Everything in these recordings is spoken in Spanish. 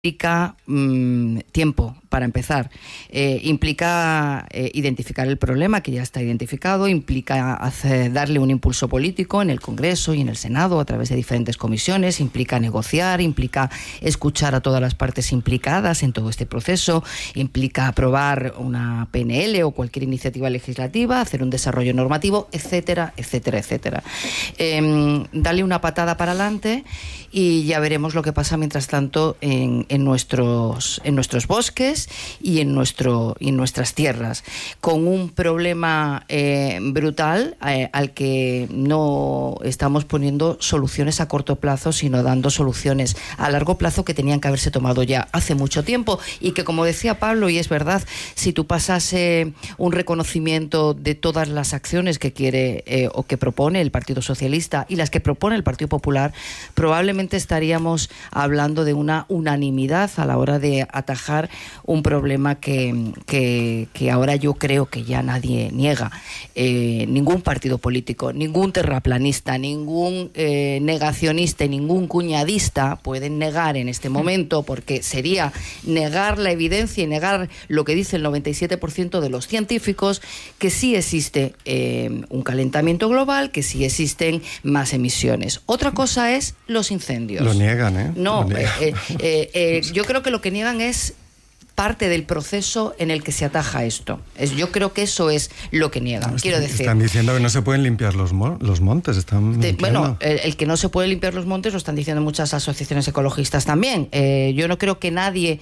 implica tiempo, para empezar. Implica identificar el problema, que ya está identificado, implica darle un impulso político en el Congreso y en el Senado a través de diferentes comisiones, implica negociar, implica escuchar a todas las partes implicadas en todo este proceso, implica aprobar una PNL o cualquier iniciativa legislativa, hacer un desarrollo normativo, etcétera, etcétera, etcétera. Darle una patada para adelante y ya veremos lo que pasa mientras tanto en nuestros bosques y en nuestras tierras, con un problema brutal al que no estamos poniendo soluciones a corto plazo, sino dando soluciones a largo plazo que tenían que haberse tomado ya hace mucho tiempo, y que, como decía Pablo, y es verdad, si tú pasas un reconocimiento de todas las acciones que quiere o que propone el Partido Socialista y las que propone el Partido Popular, probablemente estaríamos hablando de una unanimidad a la hora de atajar un problema que ahora yo creo que ya nadie niega. Ningún partido político, ningún terraplanista, ningún negacionista y ningún cuñadista pueden negar en este momento, porque sería negar la evidencia y negar lo que dice el 97% de los científicos, que sí existe un calentamiento global, que sí existen más emisiones. Otra cosa es los incendios. Lo niegan, ¿eh? No, yo creo que lo que niegan es parte del proceso en el que se ataja esto. Yo creo que eso es lo que niegan. Quiero decir, están diciendo que no se pueden limpiar los montes. Bueno, el que no se puede limpiar los montes lo están diciendo muchas asociaciones ecologistas también. Yo no creo que nadie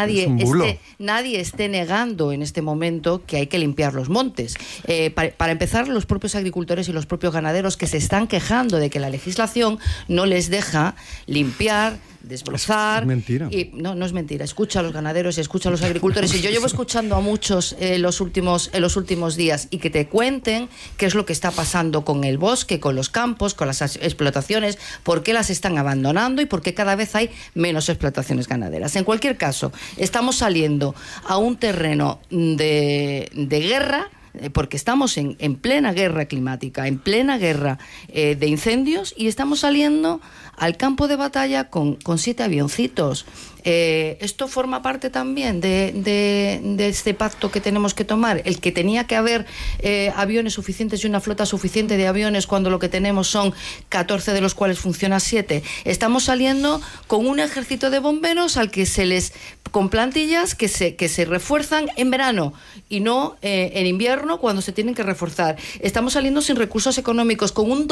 esté negando en este momento que hay que limpiar los montes. Para empezar, los propios agricultores y los propios ganaderos, que se están quejando de que la legislación no les deja limpiar, desbrozar. Es mentira. Y no es mentira. Escucha a los ganaderos y escucha a los agricultores. Y yo llevo escuchando a muchos en los últimos días, y que te cuenten qué es lo que está pasando con el bosque, con los campos, con las explotaciones, por qué las están abandonando y por qué cada vez hay menos explotaciones ganaderas. En cualquier caso, estamos saliendo a un terreno de guerra, porque estamos en plena guerra climática, en plena guerra de incendios, y estamos saliendo al campo de batalla con 7 avioncitos. Esto forma parte también de este pacto que tenemos que tomar, el que tenía que haber aviones suficientes y una flota suficiente de aviones, cuando lo que tenemos son 14, de los cuales funcionan 7. Estamos saliendo con un ejército de bomberos al que con plantillas que se refuerzan en verano y no en invierno, cuando se tienen que reforzar. Estamos saliendo sin recursos económicos, con un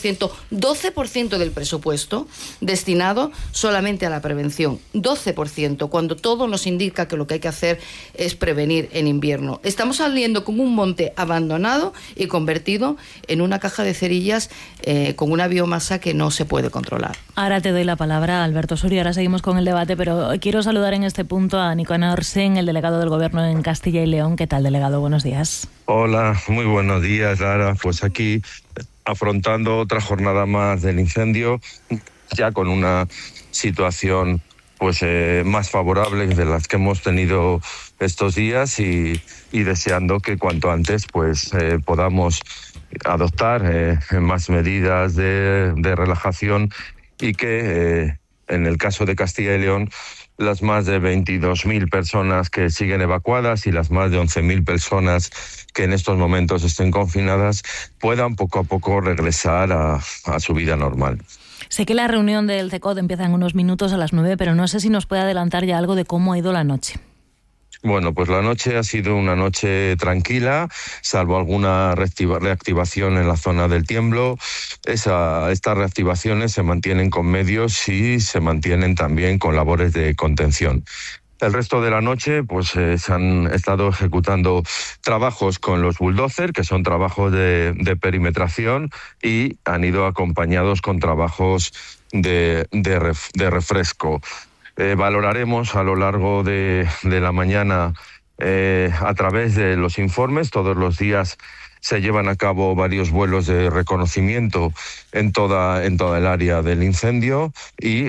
12% del presupuesto destinado solamente a la prevención. 12%, cuando todo nos indica que lo que hay que hacer es prevenir en invierno. Estamos saliendo con un monte abandonado y convertido en una caja de cerillas con una biomasa que no se puede controlar. Ahora te doy la palabra, Alberto Surio. Ahora seguimos con el debate, pero quiero saludar en este punto a Nicanor Sen, el delegado del Gobierno en Castilla y León. ¿Qué tal, delegado? Buenos días. Hola, muy buenos días, Lara. Pues aquí afrontando otra jornada más del incendio, ya con una situación pues más favorable de las que hemos tenido estos días, y deseando que cuanto antes pues podamos adoptar más medidas de relajación, y que en el caso de Castilla y León, las más de 22.000 personas que siguen evacuadas y las más de 11.000 personas que en estos momentos estén confinadas puedan poco a poco regresar a su vida normal. Sé que la reunión del CECOD empieza en unos minutos, a las 9, pero no sé si nos puede adelantar ya algo de cómo ha ido la noche. Bueno, pues la noche ha sido una noche tranquila, salvo alguna reactivación en la zona del tiemblo. Estas reactivaciones se mantienen con medios y se mantienen también con labores de contención. El resto de la noche pues se han estado ejecutando trabajos con los bulldozers, que son trabajos de perimetración, y han ido acompañados con trabajos de refresco. Valoraremos a lo largo de la mañana a través de los informes. Todos los días se llevan a cabo varios vuelos de reconocimiento en toda el área del incendio, y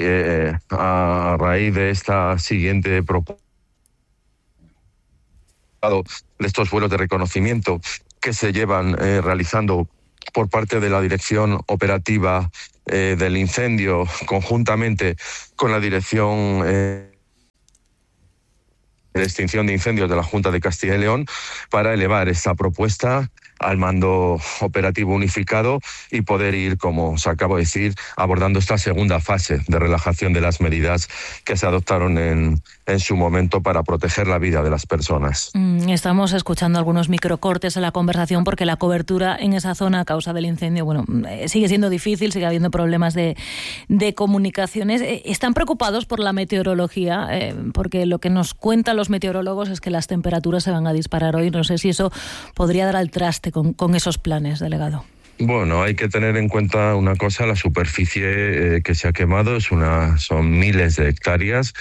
a raíz de esta siguiente propuesta de estos vuelos de reconocimiento que se llevan realizando por parte de la Dirección Operativa del Incendio, conjuntamente con la Dirección de extinción de incendios de la Junta de Castilla y León para elevar esta propuesta al mando operativo unificado y poder ir, como os acabo de decir, abordando esta segunda fase de relajación de las medidas que se adoptaron en su momento para proteger la vida de las personas. Estamos escuchando algunos microcortes en la conversación porque la cobertura en esa zona a causa del incendio, sigue siendo difícil, sigue habiendo problemas de comunicaciones. ¿Están preocupados por la meteorología? Porque lo que nos cuentan los meteorólogos es que las temperaturas se van a disparar hoy. No sé si eso podría dar al traste con esos planes, delegado. Bueno, hay que tener en cuenta una cosa, la superficie que se ha quemado son miles de hectáreas.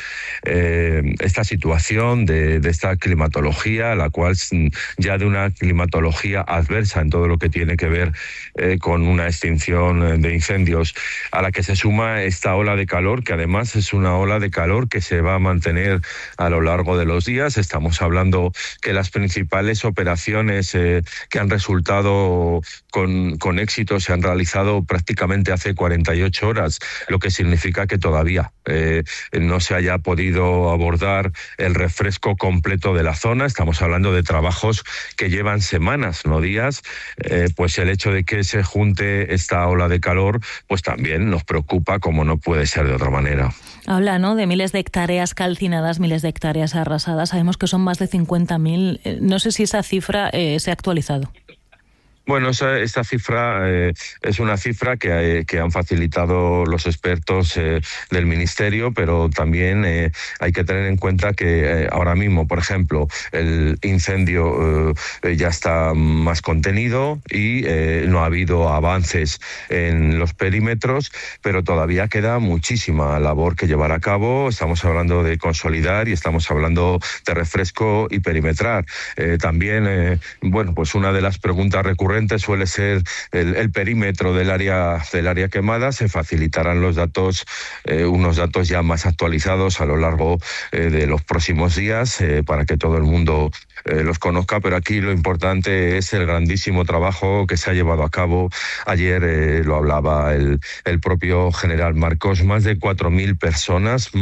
Esta situación de esta climatología, la cual ya de una climatología adversa en todo lo que tiene que ver con una extinción de incendios, a la que se suma esta ola de calor, que además es una ola de calor que se va a mantener a lo largo de los días. Estamos hablando que las principales operaciones que han resultado con éxito se han realizado prácticamente hace 48 horas, lo que significa que todavía no se haya podido abordar el refresco completo de la zona. Estamos hablando de trabajos que llevan semanas, no días. Pues el hecho de que se junte esta ola de calor, pues también nos preocupa, como no puede ser de otra manera. Habla, ¿no?, de miles de hectáreas calcinadas, miles de hectáreas arrasadas. Sabemos que son más de 50.000. No sé si esa cifra se ha actualizado. Bueno, esta cifra es una cifra que han facilitado los expertos del Ministerio, pero también hay que tener en cuenta que ahora mismo, por ejemplo, el incendio ya está más contenido y no ha habido avances en los perímetros, pero todavía queda muchísima labor que llevar a cabo. Estamos hablando de consolidar y estamos hablando de refresco y perimetrar. También, pues una de las preguntas recurrentes suele ser el perímetro del área quemada. Se facilitarán los datos, unos datos ya más actualizados a lo largo de los próximos días para que todo el mundo los conozca, pero aquí lo importante es el grandísimo trabajo que se ha llevado a cabo. Ayer lo hablaba el propio general Marcos, más de 4.000 personas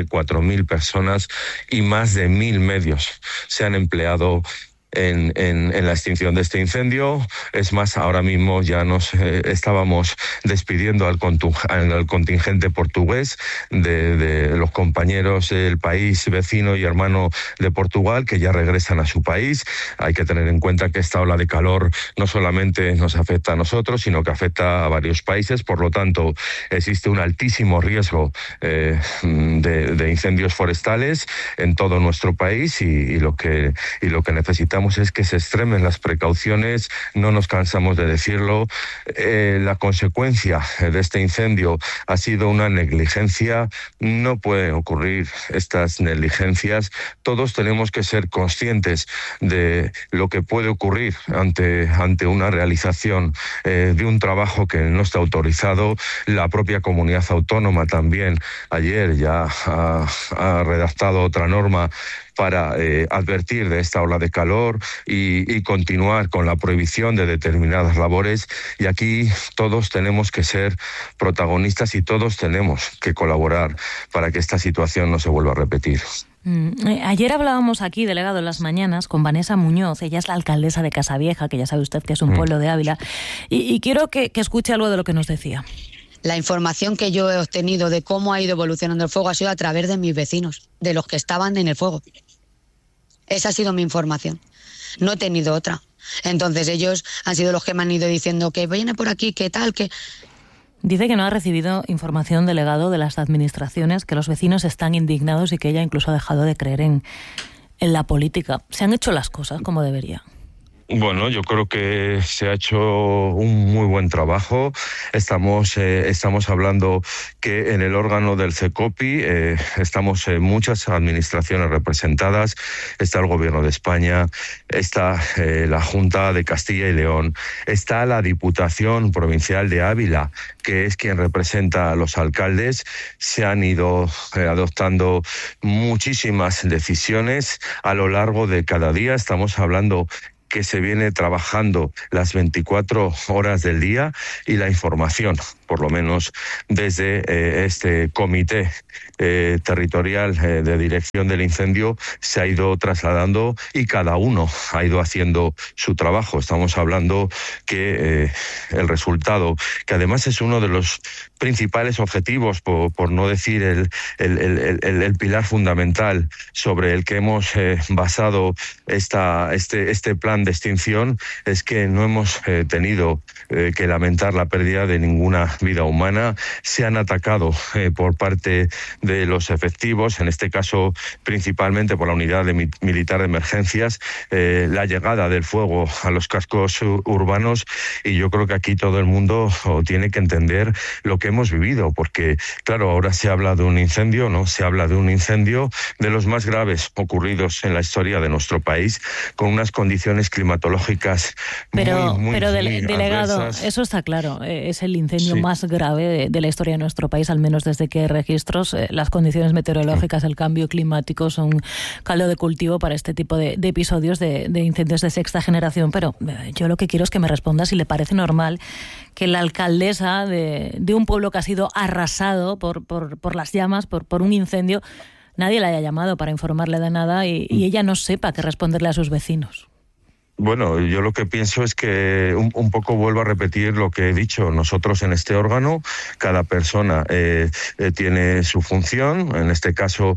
y más de 1.000 medios se han empleado en la extinción de este incendio. Es más, ahora mismo ya nos estábamos despidiendo al contingente portugués de los compañeros del país vecino y hermano de Portugal, que ya regresan a su país. Hay que tener en cuenta que esta ola de calor no solamente nos afecta a nosotros, sino que afecta a varios países. Por lo tanto, existe un altísimo riesgo de incendios forestales en todo nuestro país y lo que necesitamos es que se extremen las precauciones. No nos cansamos de decirlo. La consecuencia de este incendio ha sido una negligencia. No pueden ocurrir estas negligencias. Todos tenemos que ser conscientes de lo que puede ocurrir ante una realización de un trabajo que no está autorizado. La propia comunidad autónoma también ayer ya ha redactado otra norma para advertir de esta ola de calor y continuar con la prohibición de determinadas labores. Y aquí todos tenemos que ser protagonistas y todos tenemos que colaborar para que esta situación no se vuelva a repetir. Ayer hablábamos aquí, delegado, en las mañanas, con Vanessa Muñoz. Ella es la alcaldesa de Casavieja, que ya sabe usted que es un pueblo de Ávila. Y quiero que escuche algo de lo que nos decía. La información que yo he obtenido de cómo ha ido evolucionando el fuego ha sido a través de mis vecinos, de los que estaban en el fuego. Esa ha sido mi información. No he tenido otra. Entonces ellos han sido los que me han ido diciendo que viene por aquí, que tal, que... Dice que no ha recibido información, delegado, de las administraciones, que los vecinos están indignados y que ella incluso ha dejado de creer en la política. ¿Se han hecho las cosas como debería? Bueno, yo creo que se ha hecho un muy buen trabajo. Estamos hablando que en el órgano del CECOPI estamos muchas administraciones representadas. Está el Gobierno de España, está la Junta de Castilla y León, está la Diputación Provincial de Ávila, que es quien representa a los alcaldes. Se han ido adoptando muchísimas decisiones a lo largo de cada día. Estamos hablando que se viene trabajando las 24 horas del día, y la información, por lo menos desde este comité territorial de dirección del incendio, se ha ido trasladando y cada uno ha ido haciendo su trabajo. Estamos hablando que el resultado, que además es uno de los principales objetivos, por no decir el pilar fundamental sobre el que hemos basado este plan de extinción, es que no hemos tenido que lamentar la pérdida de ninguna vida humana. Se han atacado por parte de los efectivos, en este caso principalmente por la unidad militar de emergencias, la llegada del fuego a los cascos urbanos, y yo creo que aquí todo el mundo tiene que entender lo que hemos vivido, porque claro, ahora se habla de un incendio, ¿no? Se habla de un incendio de los más graves ocurridos en la historia de nuestro país, con unas condiciones climatológicas muy delegado, adversas. eso está claro, es el incendio más grave de la historia de nuestro país, al menos desde que hay registros. Las condiciones meteorológicas, el cambio climático son caldo de cultivo para este tipo de episodios de incendios de sexta generación, pero yo lo que quiero es que me responda si le parece normal que la alcaldesa de un pueblo que ha sido arrasado por las llamas, por un incendio, nadie la haya llamado para informarle de nada y ella no sepa qué responderle a sus vecinos. Bueno, yo lo que pienso es que un poco vuelvo a repetir lo que he dicho. Nosotros en este órgano, cada persona tiene su función. En este caso,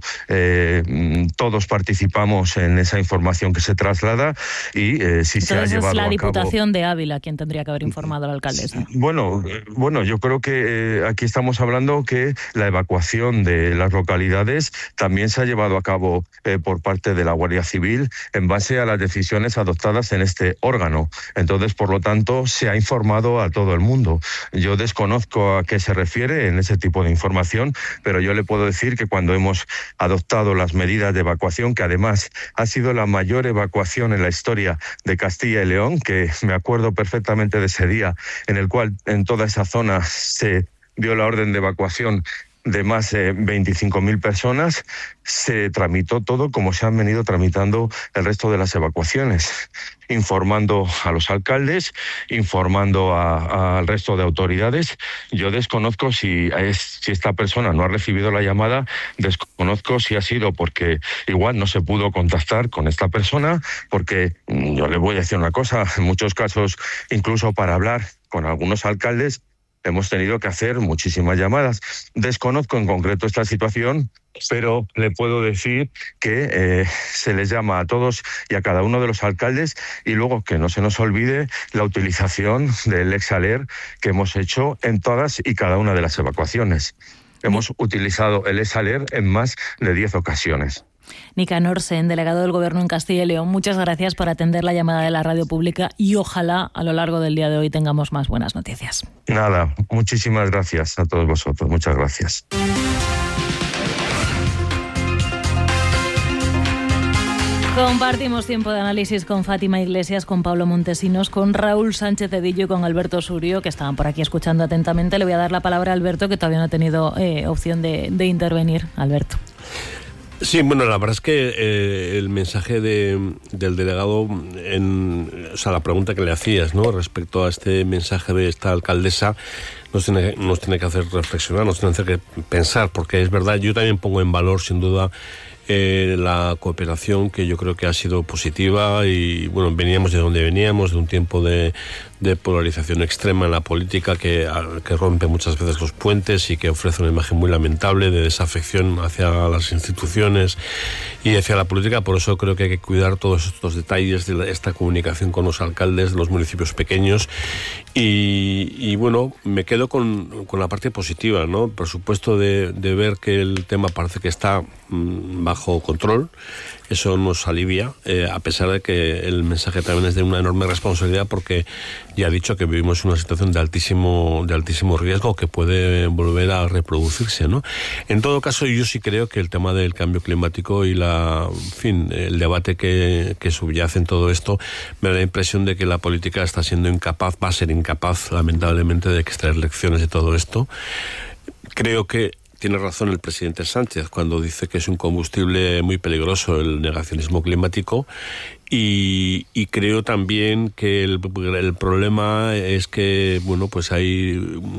todos participamos en esa información que se traslada y si se ha llevado a cabo... Entonces es la Diputación de Ávila quien tendría que haber informado a la alcaldesa. Bueno, yo creo que aquí estamos hablando que la evacuación de las localidades también se ha llevado a cabo por parte de la Guardia Civil en base a las decisiones adoptadas en este órgano. Entonces, por lo tanto, se ha informado a todo el mundo. Yo desconozco a qué se refiere en ese tipo de información, pero yo le puedo decir que cuando hemos adoptado las medidas de evacuación, que además ha sido la mayor evacuación en la historia de Castilla y León, que me acuerdo perfectamente de ese día en el cual en toda esa zona se dio la orden de evacuación de más de 25.000 personas, se tramitó todo como se han venido tramitando el resto de las evacuaciones, informando a los alcaldes, informando al resto de autoridades. Yo desconozco si esta persona no ha recibido la llamada, desconozco si ha sido porque igual no se pudo contactar con esta persona, porque yo le voy a decir una cosa, en muchos casos, incluso para hablar con algunos alcaldes, hemos tenido que hacer muchísimas llamadas. Desconozco en concreto esta situación, pero le puedo decir que se les llama a todos y a cada uno de los alcaldes, y luego que no se nos olvide la utilización del ex-aler que hemos hecho en todas y cada una de las evacuaciones. Hemos utilizado el ex-aler en más de 10 ocasiones. Nicanor Sen, delegado del Gobierno en Castilla y León, muchas gracias por atender la llamada de la radio pública y ojalá a lo largo del día de hoy tengamos más buenas noticias. Nada, muchísimas gracias a todos vosotros, muchas gracias. Compartimos tiempo de análisis con Fátima Iglesias, con Pablo Montesinos, con Raúl Sánchez Cedillo y con Alberto Surio, que estaban por aquí escuchando atentamente. Le voy a dar la palabra a Alberto, que todavía no ha tenido opción de intervenir. Alberto. Sí, bueno, la verdad es que el mensaje del delegado, la pregunta que le hacías, ¿no?, respecto a este mensaje de esta alcaldesa, nos tiene que hacer reflexionar, nos tiene que hacer pensar, porque es verdad, yo también pongo en valor, sin duda, la cooperación, que yo creo que ha sido positiva, y bueno, veníamos de donde veníamos, de un tiempo de polarización extrema en la política que rompe muchas veces los puentes y que ofrece una imagen muy lamentable de desafección hacia las instituciones y hacia la política. Por eso creo que hay que cuidar todos estos detalles de esta comunicación con los alcaldes de los municipios pequeños y bueno, me quedo con la parte positiva, ¿no? Por supuesto, de ver que el tema parece que está bajo control. Eso nos alivia, a pesar de que el mensaje también es de una enorme responsabilidad, porque ya he dicho que vivimos una situación de altísimo riesgo que puede volver a reproducirse, ¿no? En todo caso, yo sí creo que el tema del cambio climático y el debate que subyace en todo esto, me da la impresión de que la política está siendo incapaz, va a ser incapaz, lamentablemente, de extraer lecciones de todo esto. Creo que tiene razón el presidente Sánchez cuando dice que es un combustible muy peligroso el negacionismo climático, Y creo también que el problema es que, bueno, pues hay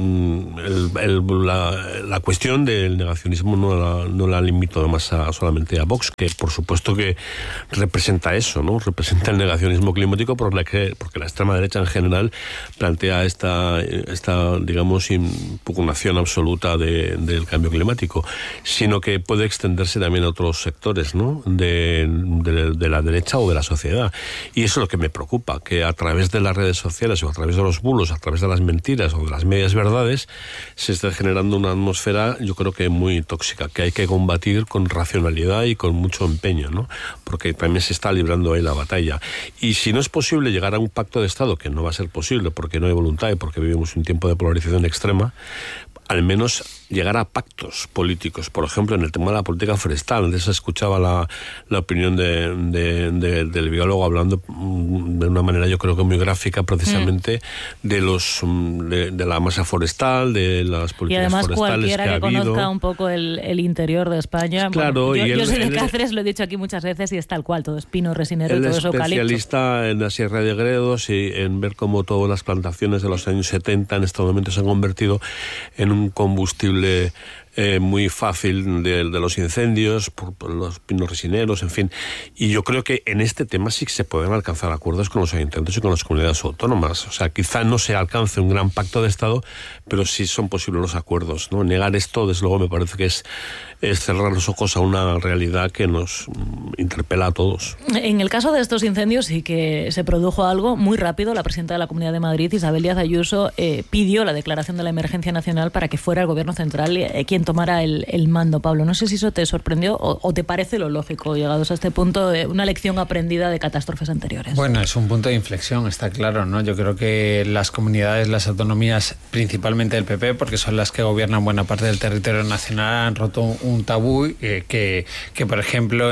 la cuestión del negacionismo no la limito más solamente a Vox, que por supuesto que representa eso, ¿no? Representa el negacionismo climático porque la extrema derecha en general plantea esta digamos, impugnación absoluta del cambio climático, sino que puede extenderse también a otros sectores, ¿no? de la derecha o de la sociedad. Y eso es lo que me preocupa, que a través de las redes sociales o a través de los bulos, a través de las mentiras o de las medias verdades, se está generando una atmósfera, yo creo que muy tóxica, que hay que combatir con racionalidad y con mucho empeño, ¿no? Porque también se está librando ahí la batalla. Y si no es posible llegar a un pacto de Estado, que no va a ser posible porque no hay voluntad y porque vivimos un tiempo de polarización extrema, al menos llegar a pactos políticos, por ejemplo, en el tema de la política forestal. Antes se escuchaba la opinión del biólogo hablando de una manera, yo creo que muy gráfica, precisamente de la masa forestal, de las políticas forestales que ha habido. Y además cualquiera que conozca un poco el interior de España. Claro, bueno, yo soy de Cáceres, lo he dicho aquí muchas veces, y es tal cual, todo es pino, resinero y todo es eucalipto. El especialista en la Sierra de Gredos y en ver cómo todas las plantaciones de los años 70 en este momento se han convertido en un combustible muy fácil de los incendios, por los pinos resineros, en fin. Y yo creo que en este tema sí que se pueden alcanzar acuerdos con los ayuntamientos y con las comunidades autónomas. O sea, quizá no se alcance un gran pacto de Estado, pero sí son posibles los acuerdos, ¿no? Negar esto, desde luego, me parece que es cerrar los ojos a una realidad que nos interpela a todos. En el caso de estos incendios sí que se produjo algo muy rápido. La presidenta de la Comunidad de Madrid, Isabel Díaz Ayuso, pidió la declaración de la emergencia nacional para que fuera el Gobierno central quien tomara el mando. Pablo, no sé si eso te sorprendió o te parece lo lógico, llegados a este punto, una lección aprendida de catástrofes anteriores. Bueno, es un punto de inflexión, está claro, ¿no? Yo creo que las comunidades, las autonomías, principalmente el PP, porque son las que gobiernan buena parte del territorio nacional, han roto un tabú que por ejemplo,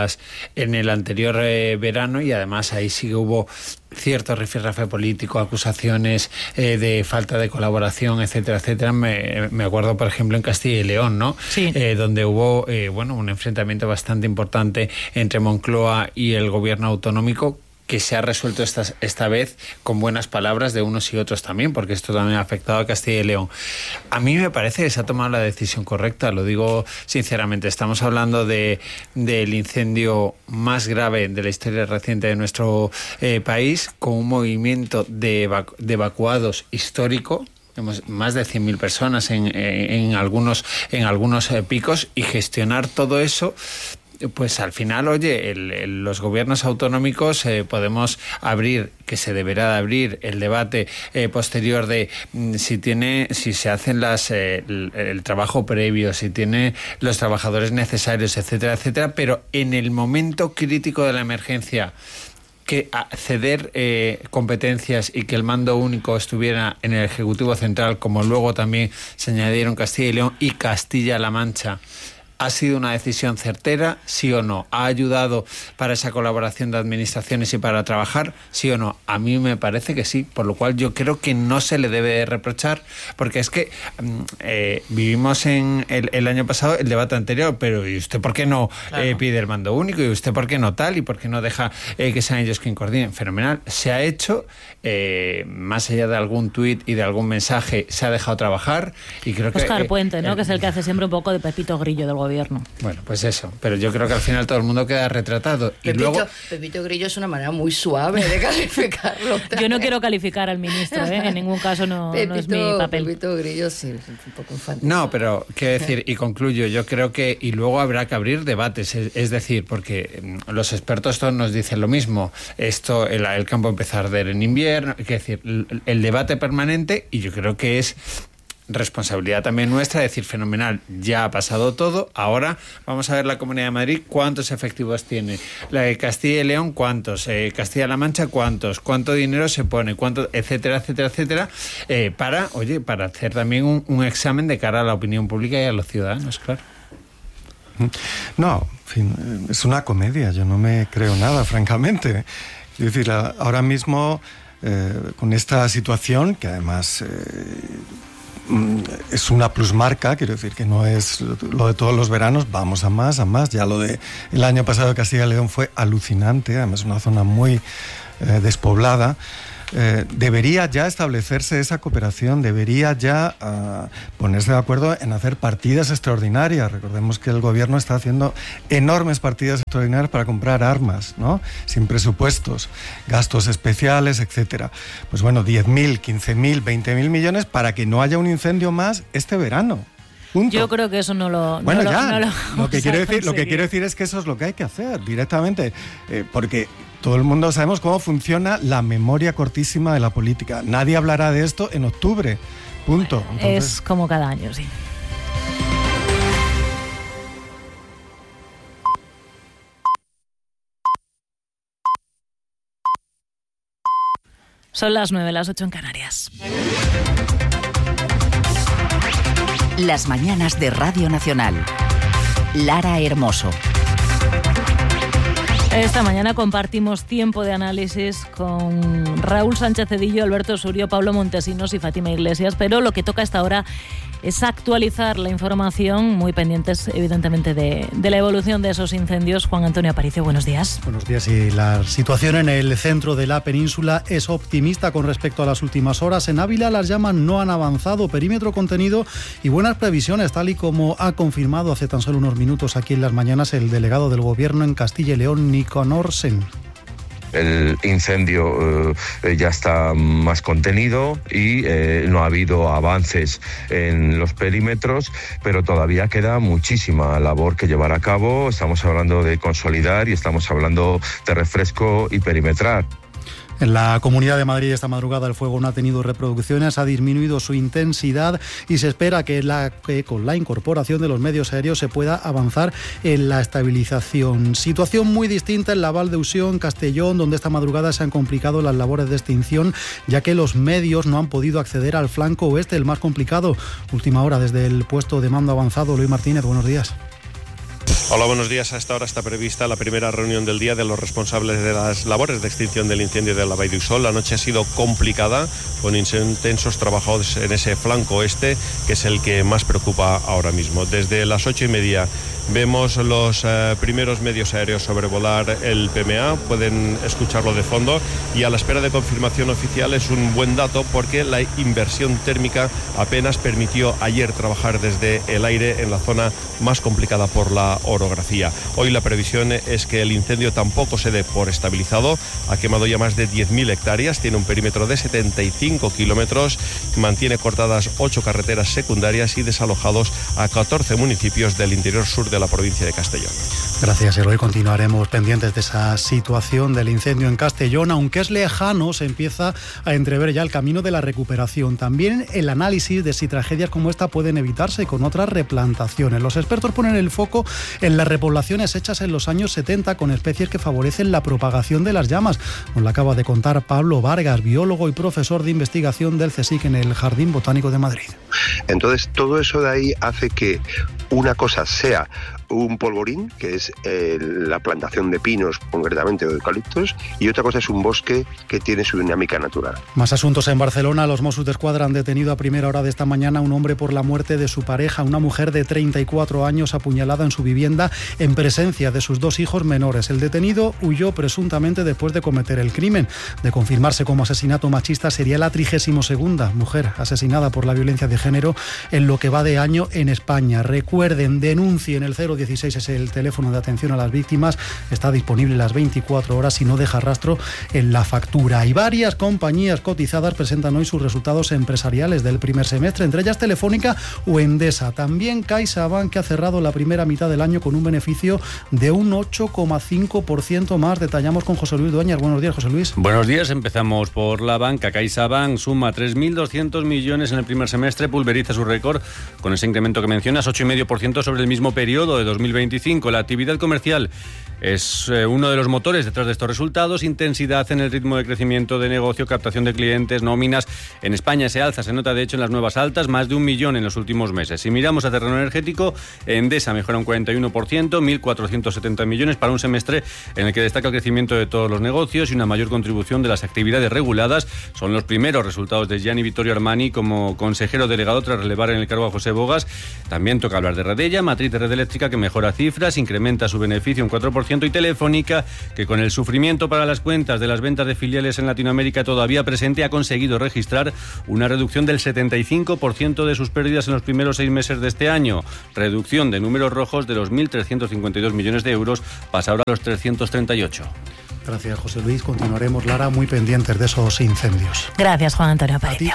en el anterior verano, y además ahí sí que hubo cierto rifirrafe político, acusaciones de falta de colaboración, etcétera, etcétera. Me acuerdo, por ejemplo, en Castilla y León, ¿no? Sí. Donde hubo un enfrentamiento bastante importante entre Moncloa y el gobierno autonómico, que se ha resuelto esta vez con buenas palabras de unos y otros también, porque esto también ha afectado a Castilla y León. A mí me parece que se ha tomado la decisión correcta, lo digo sinceramente. Estamos hablando del incendio más grave de la historia reciente de nuestro país, con un movimiento de evacuados histórico. Tenemos más de 100.000 personas en algunos picos, y gestionar todo eso. Pues al final, oye, los gobiernos autonómicos podemos abrir, que se deberá de abrir, el debate posterior de si se hacen el trabajo previo, si tiene los trabajadores necesarios, etcétera, etcétera, pero en el momento crítico de la emergencia, que ceder competencias y que el mando único estuviera en el Ejecutivo Central, como luego también se añadieron Castilla y León y Castilla-La Mancha, ¿ha sido una decisión certera, sí o no? ¿Ha ayudado para esa colaboración de administraciones y para trabajar, sí o no? A mí me parece que sí, por lo cual yo creo que no se le debe reprochar, porque es que vivimos en el año pasado el debate anterior, pero ¿y usted por qué no pide el mando único? ¿Y usted por qué no tal? ¿Y por qué no deja que sean ellos quien coordinen? Fenomenal. Se ha hecho, más allá de algún tuit y de algún mensaje, se ha dejado trabajar, y creo que... Óscar Puente, ¿no? Que es el que hace siempre un poco de Pepito Grillo del gobierno. Bueno, pues eso, pero yo creo que al final todo el mundo queda retratado. Pepito Grillo es una manera muy suave de calificarlo. Yo no quiero calificar al ministro, en ningún caso no es mi papel. Pepito Grillo sí, es un poco infantil. No, pero quiero decir, y concluyo, yo creo que, y luego habrá que abrir debates, es decir, porque los expertos todos nos dicen lo mismo, esto, el campo empezó a arder en invierno, es decir, el debate permanente, y yo creo que es responsabilidad también nuestra decir, fenomenal, ya ha pasado todo, ahora vamos a ver la Comunidad de Madrid cuántos efectivos tiene, la de Castilla y León cuántos, Castilla-La Mancha cuántos, cuánto dinero se pone, cuánto, etcétera, etcétera, etcétera, para hacer también un examen de cara a la opinión pública y a los ciudadanos, claro. No, en fin, es una comedia, yo no me creo nada, francamente. Es decir, ahora mismo, con esta situación, que además es una plusmarca, quiero decir que no es lo de todos los veranos, vamos a más. Ya lo de el año pasado de Castilla y León fue alucinante, además es una zona muy despoblada. Debería ya establecerse esa cooperación, debería ya ponerse de acuerdo en hacer partidas extraordinarias. Recordemos que el gobierno está haciendo enormes partidas extraordinarias para comprar armas, ¿no? Sin presupuestos, gastos especiales, etcétera. Pues bueno, 10.000, 15.000, 20.000 millones para que no haya un incendio más este verano. Punto. Yo creo que eso lo que quiero decir es que eso es lo que hay que hacer directamente, porque todo el mundo sabemos cómo funciona la memoria cortísima de la política. Nadie hablará de esto en octubre. Punto. Entonces, es como cada año, sí. Son las 9, las 8 en Canarias. Las mañanas de Radio Nacional. Lara Hermoso. Esta mañana compartimos tiempo de análisis con Raúl Sánchez Cedillo, Alberto Surio, Pablo Montesinos y Fátima Iglesias, pero lo que toca hasta ahora es actualizar la información, muy pendientes evidentemente de la evolución de esos incendios. Juan Antonio Aparicio, buenos días. Buenos días. Y la situación en el centro de la península es optimista con respecto a las últimas horas. En Ávila las llamas no han avanzado, perímetro contenido y buenas previsiones, tal y como ha confirmado hace tan solo unos minutos aquí en Las Mañanas el delegado del Gobierno en Castilla y León, Nicanor Sen. El incendio ya está más contenido y no ha habido avances en los perímetros, pero todavía queda muchísima labor que llevar a cabo. Estamos hablando de consolidar y estamos hablando de refresco y perimetrar. En la Comunidad de Madrid esta madrugada el fuego no ha tenido reproducciones, ha disminuido su intensidad y se espera que con la incorporación de los medios aéreos se pueda avanzar en la estabilización. Situación muy distinta en la Val d'Uixó, Castellón, donde esta madrugada se han complicado las labores de extinción, ya que los medios no han podido acceder al flanco oeste, el más complicado. Última hora desde el puesto de mando avanzado. Luis Martínez, buenos días. Hola, buenos días. A esta hora está prevista la primera reunión del día de los responsables de las labores de extinción del incendio de la Vall d'Uixó. La noche ha sido complicada, con intensos trabajos en ese flanco oeste, que es el que más preocupa ahora mismo. Desde las 8:30 vemos los primeros medios aéreos sobrevolar el PMA, pueden escucharlo de fondo, y a la espera de confirmación oficial es un buen dato porque la inversión térmica apenas permitió ayer trabajar desde el aire en la zona más complicada por la orografía. Hoy la previsión es que el incendio tampoco se dé por estabilizado, ha quemado ya más de 10.000 hectáreas, tiene un perímetro de 75 kilómetros, mantiene cortadas 8 carreteras secundarias y desalojados a 14 municipios del interior sur de la provincia de Castellón. Gracias, Eloy. Continuaremos pendientes de esa situación del incendio en Castellón. Aunque es lejano, se empieza a entrever ya el camino de la recuperación. También el análisis de si tragedias como esta pueden evitarse con otras replantaciones. Los expertos ponen el foco en las repoblaciones hechas en los años 70 con especies que favorecen la propagación de las llamas. Nos lo acaba de contar Pablo Vargas, biólogo y profesor de investigación del CSIC en el Jardín Botánico de Madrid. Entonces, todo eso de ahí hace que una cosa sea un polvorín, que es la plantación de pinos, concretamente, o de eucaliptos, y otra cosa es un bosque que tiene su dinámica natural. Más asuntos en Barcelona. Los Mossos d'Esquadra han detenido a primera hora de esta mañana a un hombre por la muerte de su pareja, una mujer de 34 años apuñalada en su vivienda en presencia de sus 2 hijos menores. El detenido huyó presuntamente después de cometer el crimen. De confirmarse como asesinato machista, sería la 32ª mujer asesinada por la violencia de género en lo que va de año en España. Recuerden, denuncien. El 016 es el teléfono de atención a las víctimas. Está disponible las 24 horas y no deja rastro en la factura. Y varias compañías cotizadas presentan hoy sus resultados empresariales del primer semestre, entre ellas Telefónica o Endesa. También CaixaBank, que ha cerrado la primera mitad del año con un beneficio de un 8,5% más. Detallamos con José Luis Dueñas. Buenos días, José Luis. Buenos días. Empezamos por la banca. CaixaBank suma 3.200 millones en el primer semestre, pulveriza su récord con ese incremento que mencionas, 8,5% sobre el mismo periodo de 2025. La actividad comercial Es uno de los motores detrás de estos resultados. Intensidad en el ritmo de crecimiento de negocio, captación de clientes, nóminas. En España se alza, se nota de hecho en las nuevas altas, más de 1 millón en los últimos meses. Si miramos a terreno energético, Endesa mejora un 41%, 1.470 millones para un semestre en el que destaca el crecimiento de todos los negocios y una mayor contribución de las actividades reguladas. Son los primeros resultados de Gianni Vittorio Armani como consejero delegado tras relevar en el cargo a José Bogas. También toca hablar de Redella, matriz de Red Eléctrica, que mejora cifras, incrementa su beneficio un 4%, y Telefónica, que con el sufrimiento para las cuentas de las ventas de filiales en Latinoamérica todavía presente, ha conseguido registrar una reducción del 75% de sus pérdidas en los primeros 6 meses de este año. Reducción de números rojos de los 1.352 millones de euros, pasa ahora a los 338. Gracias, José Luis. Continuaremos, Lara, muy pendientes de esos incendios. Gracias, Juan Antonio Aparicio.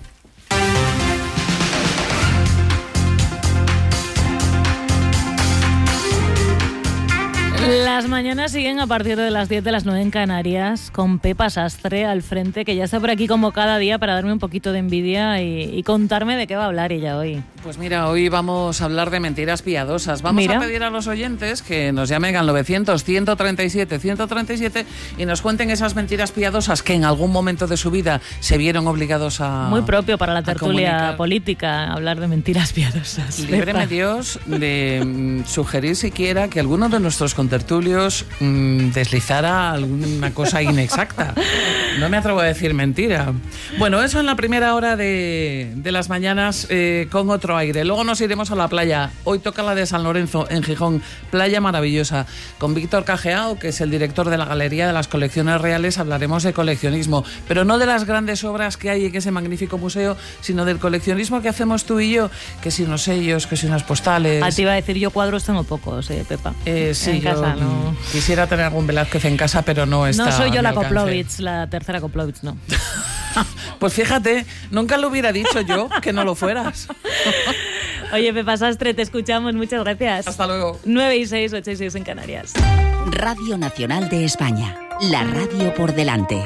Las mañanas siguen a partir de las 10 de las 9 en Canarias, con Pepa Sastre al frente, que ya está por aquí como cada día para darme un poquito de envidia y contarme de qué va a hablar ella hoy. Pues mira, hoy vamos a hablar de mentiras piadosas. Vamos a pedir a los oyentes que nos llamen al 900-137-137 y nos cuenten esas mentiras piadosas que en algún momento de su vida se vieron obligados a Muy propio para la tertulia comunicar. Política, hablar de mentiras piadosas. Líbreme Dios de sugerir siquiera que alguno de nuestros contertulios deslizara alguna cosa inexacta. No me atrevo a decir mentira. Bueno, eso en la primera hora de las mañanas con otro aire. Luego nos iremos a la playa. Hoy toca la de San Lorenzo, en Gijón. Playa maravillosa. Con Víctor Cajeao, que es el director de la Galería de las Colecciones Reales, hablaremos de coleccionismo. Pero no de las grandes obras que hay en ese magnífico museo, sino del coleccionismo que hacemos tú y yo. Que si unos sellos, que si unas postales. Te iba a decir, yo cuadros tengo pocos, Pepa. Sí, en casa, no. Quisiera tener algún Velázquez en casa, pero no está. No soy yo la alcance. Koplovitz, la tercera Koplovitz, no. Pues fíjate, nunca lo hubiera dicho yo que no lo fueras. Oye, Pepa Sastre, te escuchamos, muchas gracias. Hasta luego. 9 y 6, 8 y 6 en Canarias. Radio Nacional de España, la radio por delante.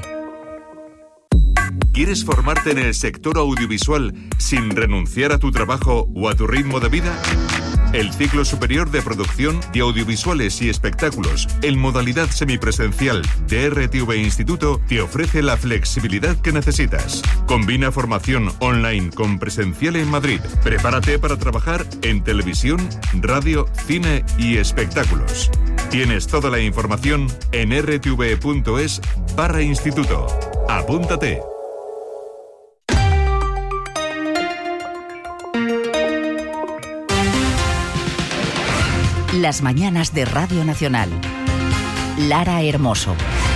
¿Quieres formarte en el sector audiovisual sin renunciar a tu trabajo o a tu ritmo de vida? El ciclo superior de producción de audiovisuales y espectáculos en modalidad semipresencial de RTV Instituto te ofrece la flexibilidad que necesitas. Combina formación online con presencial en Madrid. Prepárate para trabajar en televisión, radio, cine y espectáculos. Tienes toda la información en rtv.es/instituto. Apúntate. Las mañanas de Radio Nacional. Lara Hermoso.